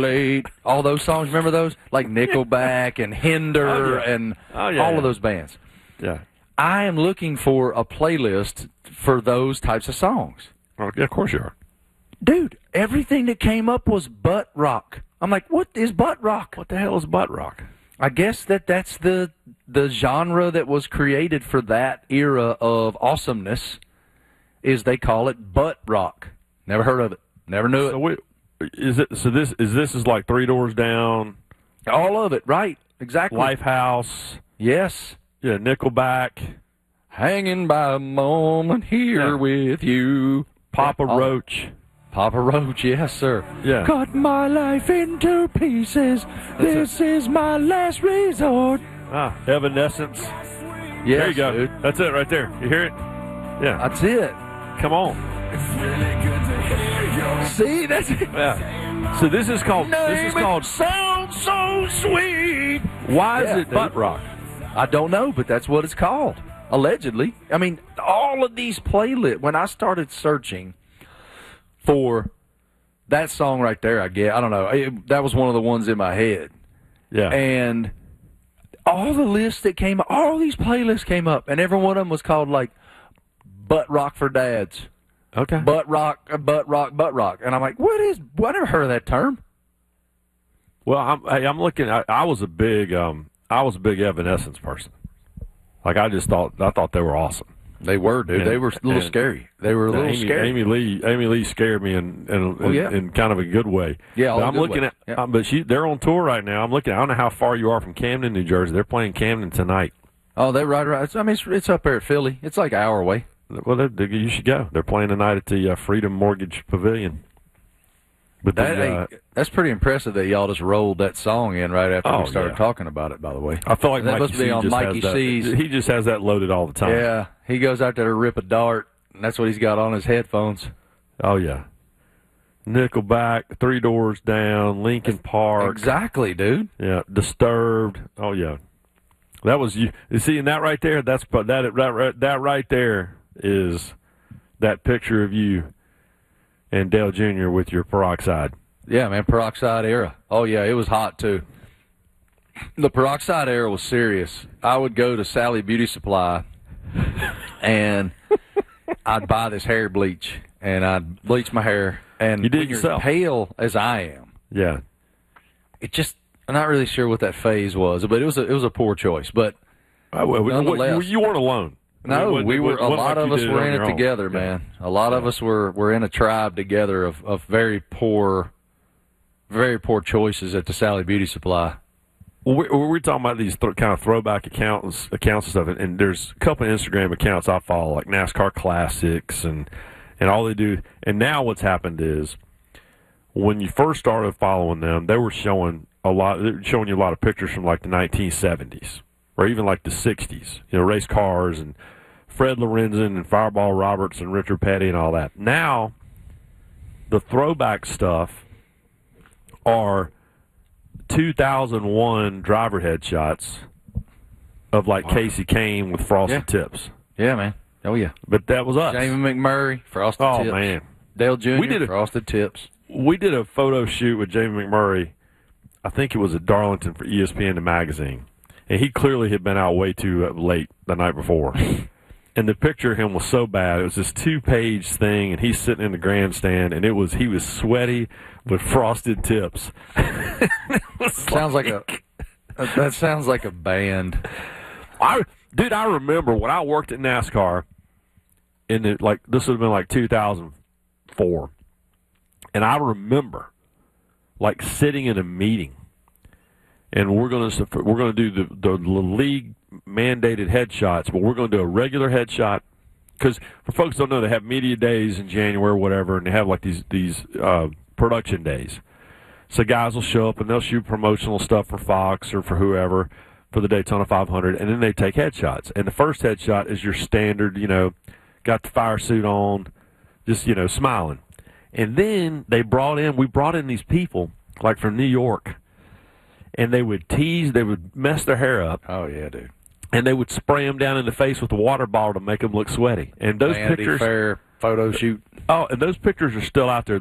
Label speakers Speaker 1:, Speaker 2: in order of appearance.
Speaker 1: late. All those songs, remember those? Like Nickelback and Hinder and all of those bands.
Speaker 2: Yeah.
Speaker 1: I am looking for a playlist for those types of songs.
Speaker 2: Oh, yeah, of course you are.
Speaker 1: Dude, everything that came up was butt rock. I'm like, what is butt rock?
Speaker 2: What the hell is butt rock?
Speaker 1: I guess that's the genre that was created for that era of awesomeness. Is they call it butt rock. Never heard of it. Never knew it.
Speaker 2: This is like Three Doors Down.
Speaker 1: All of it, right? Exactly.
Speaker 2: Lifehouse.
Speaker 1: Yes.
Speaker 2: Yeah, Nickelback.
Speaker 1: Hanging by a moment here with you.
Speaker 2: Papa Roach.
Speaker 1: Papa Roach, yes, sir.
Speaker 2: Yeah.
Speaker 1: Cut my life into pieces. This is my last resort.
Speaker 2: Evanescence.
Speaker 1: Yes,
Speaker 2: there you go.
Speaker 1: Dude.
Speaker 2: That's it right there. You hear it? Yeah.
Speaker 1: That's it.
Speaker 2: Come on.
Speaker 1: See, that's it.
Speaker 2: Yeah. So this is called.
Speaker 1: Sounds so sweet.
Speaker 2: Why is it
Speaker 1: dude.
Speaker 2: butt rock?
Speaker 1: I don't know, but that's what it's called. Allegedly. I mean, all of these playlists. When I started searching for that song right there, I don't know. That was one of the ones in my head.
Speaker 2: Yeah.
Speaker 1: And all the lists that came up, all these playlists came up, and every one of them was called like Butt Rock for Dads.
Speaker 2: Okay.
Speaker 1: Butt rock. And I'm like, I never heard of that term.
Speaker 2: Well, I'm looking. I was a big Evanescence person. Like I thought they were awesome.
Speaker 1: They were, dude. They were a little scary. They were a little scary.
Speaker 2: Amy Lee scared me in kind of a good way.
Speaker 1: Yeah,
Speaker 2: but I'm looking at.
Speaker 1: Yeah.
Speaker 2: But they're on tour right now. I'm looking. I don't know how far you are from Camden, New Jersey. They're playing Camden tonight.
Speaker 1: Oh, they're right. I mean, it's up there at Philly. It's like an hour away.
Speaker 2: Well, you should go. They're playing tonight at the Freedom Mortgage Pavilion. But
Speaker 1: that's pretty impressive that y'all just rolled that song in right after we started talking about it, by the way.
Speaker 2: I feel like
Speaker 1: that
Speaker 2: Mikey
Speaker 1: must be
Speaker 2: C
Speaker 1: on
Speaker 2: just
Speaker 1: Mikey
Speaker 2: has
Speaker 1: C's.
Speaker 2: He just has that loaded all the time.
Speaker 1: Yeah, he goes out there to rip a dart, and that's what he's got on his headphones.
Speaker 2: Oh, yeah. Nickelback, Three Doors Down, Linkin Park.
Speaker 1: Exactly, dude.
Speaker 2: Yeah, Disturbed. Oh, yeah. That was you. You see, and that right there, that right there is that picture of you and Dale Jr. with your Peroxide.
Speaker 1: Yeah, man, Peroxide era. Oh, yeah, it was hot, too. The Peroxide era was serious. I would go to Sally Beauty Supply, and I'd buy this hair bleach, and I'd bleach my hair. And
Speaker 2: you did
Speaker 1: when you're
Speaker 2: yourself.
Speaker 1: Pale as I am,
Speaker 2: yeah,
Speaker 1: I'm not really sure what that phase was, but it was a poor choice. But nonetheless,
Speaker 2: you weren't alone.
Speaker 1: No, we were. A lot of us were in it together, man. A lot of us were in a tribe together of very poor choices at the Sally Beauty Supply.
Speaker 2: Well, we're talking about these kind of throwback accounts and stuff, and there's a couple of Instagram accounts I follow, like NASCAR Classics, and all they do. And now what's happened is, when you first started following them, they were showing you a lot of pictures from like the 1970s or even like the 60s, race cars and Fred Lorenzen and Fireball Roberts and Richard Petty and all that. Now, the throwback stuff are 2001 driver headshots of like Casey Kane with frosted tips.
Speaker 1: Yeah, man. Oh, yeah.
Speaker 2: But that was us.
Speaker 1: Jamie McMurray, frosted tips.
Speaker 2: Oh, man.
Speaker 1: Dale Jr., frosted tips.
Speaker 2: We did a photo shoot with Jamie McMurray. I think it was at Darlington for ESPN the magazine. And he clearly had been out way too late the night before. And the picture of him was so bad. It was this 2-page thing, and he's sitting in the grandstand, and he was sweaty with frosted tips.
Speaker 1: That sounds like a band.
Speaker 2: I remember when I worked at NASCAR, this would have been like 2004, and I remember like sitting in a meeting, and we're going to do the league mandated headshots, but we're going to do a regular headshot because for folks who don't know, they have media days in January or whatever, and they have like these production days. So guys will show up and they'll shoot promotional stuff for Fox or for whoever for the Daytona 500, and then they take headshots. And the first headshot is your standard, got the fire suit on, just smiling. And then we brought in these people like from New York, and they would mess their hair up.
Speaker 1: Oh yeah, dude.
Speaker 2: And they would spray them down in the face with a water bottle to make them look sweaty. And those
Speaker 1: Vanity
Speaker 2: pictures,
Speaker 1: Fair photo shoot.
Speaker 2: Oh, and those pictures are still out there.